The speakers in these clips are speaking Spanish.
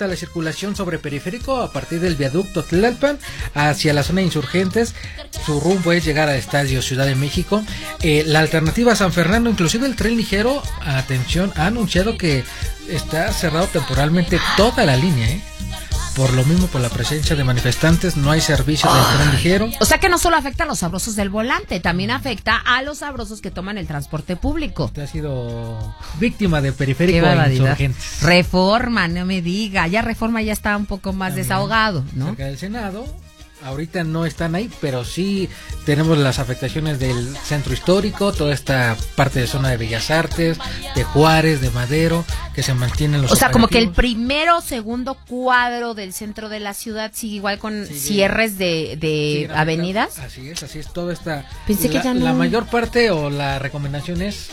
afecta la circulación sobre Periférico a partir del viaducto Tlalpan hacia la zona de Insurgentes. Su rumbo es llegar al Estadio Ciudad de México. La alternativa a San Fernando, inclusive el tren ligero, atención, ha anunciado que está cerrado temporalmente toda la línea, Por lo mismo, por la presencia de manifestantes, no hay servicio del tren ligero. O sea que no solo afecta a los sabrosos del volante, también afecta a los sabrosos que toman el transporte público. Usted ha sido víctima de Periférico e Insurgentes. Reforma, no me diga. Ya Reforma ya está un poco más también desahogado, ¿no? Cerca del Senado. Ahorita no están ahí, pero sí tenemos las afectaciones del centro histórico, toda esta parte de zona de Bellas Artes, de Juárez, de Madero, que se mantienen los como que el primero o segundo cuadro del centro de la ciudad sigue igual con cierres de avenidas. Así es, todo está. Pensé que ya no. La mayor parte o la recomendación es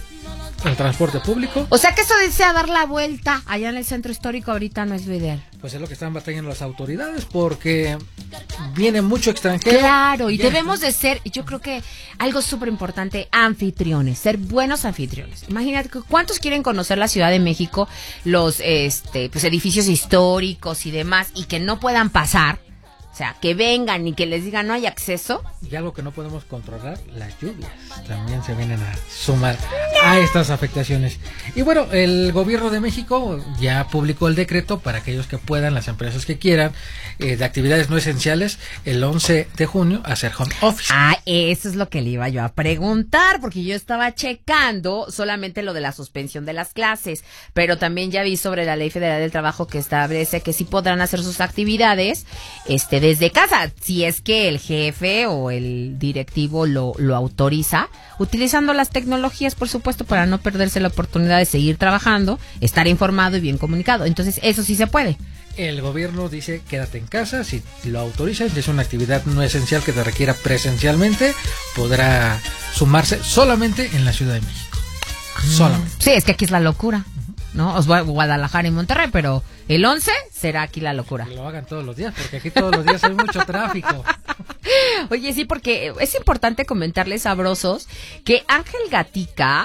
el transporte público. O sea que eso desea dar la vuelta allá en el centro histórico ahorita no es lo ideal. Pues es lo que están batallando las autoridades porque viene mucho extranjero. Claro, y debemos de ser, yo creo que algo súper importante, anfitriones, ser buenos anfitriones. Imagínate, ¿cuántos quieren conocer la Ciudad de México, los pues edificios históricos y demás, y que no puedan pasar? O sea, que vengan y que les digan no hay acceso. Y algo que no podemos controlar, las lluvias también se vienen a sumar a estas afectaciones. Y bueno, el gobierno de México ya publicó el decreto para aquellos que puedan, las empresas que quieran, de actividades no esenciales, el 11 de junio hacer home office. Eso es lo que le iba yo a preguntar, porque yo estaba checando solamente lo de la suspensión de las clases, pero también ya vi sobre la Ley Federal del Trabajo que establece que sí podrán hacer sus actividades, desde casa, si es que el jefe o el directivo lo autoriza, utilizando las tecnologías, por supuesto, para no perderse la oportunidad de seguir trabajando, estar informado y bien comunicado. Entonces, eso sí se puede. El gobierno dice, quédate en casa, si lo autorizan, si es una actividad no esencial que te requiera presencialmente, podrá sumarse solamente en la Ciudad de México. Solamente. Sí, es que aquí es la locura, ¿no? Os voy a Guadalajara y Monterrey, pero el 11 será aquí la locura. Que lo hagan todos los días, porque aquí todos los días hay mucho tráfico. Oye, sí, porque es importante comentarles, sabrosos, que Ángel Gatica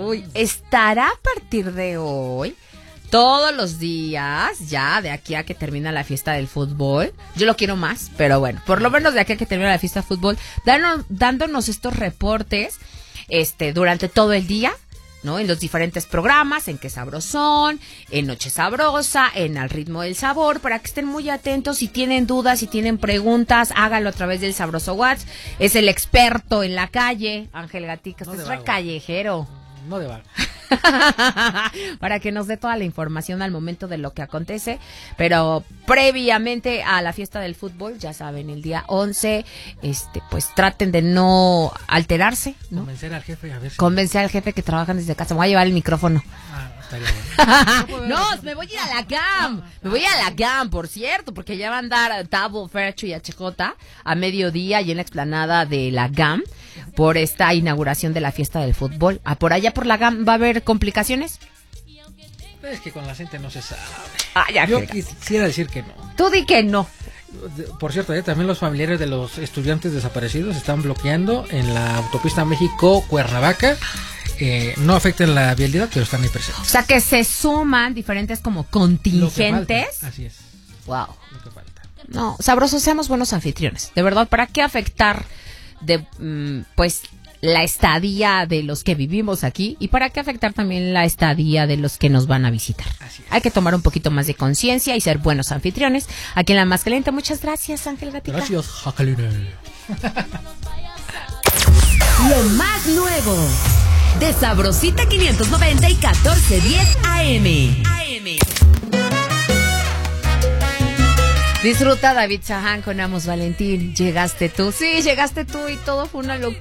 estará a partir de hoy todos los días, ya de aquí a que termina la fiesta del fútbol. Yo lo quiero más, pero bueno, por lo menos de aquí a que termina la fiesta del fútbol, dándonos estos reportes durante todo el día, ¿no? En los diferentes programas, en Qué Sabrosón, en Noche Sabrosa, en Al Ritmo del Sabor, para que estén muy atentos. Si tienen dudas, si tienen preguntas, háganlo a través del Sabroso WhatsApp. Es el experto en la calle, Ángel Gatica, no es callejero. No de vago. Para que nos dé toda la información al momento de lo que acontece, pero previamente a la fiesta del fútbol, ya saben, el día 11, pues traten de no alterarse, ¿no? Convencer al jefe, a ver si... Convencer al jefe que trabajan desde casa. Me voy a llevar el micrófono. No, me voy a ir a la GAM. Me voy a la GAM, por cierto, porque ya va a andar Tabo, Fercho y HJ a mediodía y en la explanada de la GAM por esta inauguración de la fiesta del fútbol. Por allá por la GAM va a haber complicaciones. Es que con la gente no se sabe. Yo quisiera decir que no. Tú di que no. Por cierto, también los familiares de los estudiantes desaparecidos están bloqueando en la autopista México-Cuernavaca. No afectan la vialidad, pero están ahí presentes. O sea que se suman diferentes como contingentes. Así es. Wow. Lo que falta. No, sabrosos, seamos buenos anfitriones. De verdad, ¿para qué afectar pues la estadía de los que vivimos aquí? ¿Y para qué afectar también la estadía de los que nos van a visitar? Así es. Hay que tomar un poquito más de conciencia y ser buenos anfitriones. Aquí en La Más Caliente, muchas gracias, Ángel Gatica. Gracias, Jacqueline. Lo más nuevo de Sabrosita 590 y 1410 AM. Disfruta David Chahán con Amos Valentín. Llegaste tú. Sí, llegaste tú y todo fue una locura.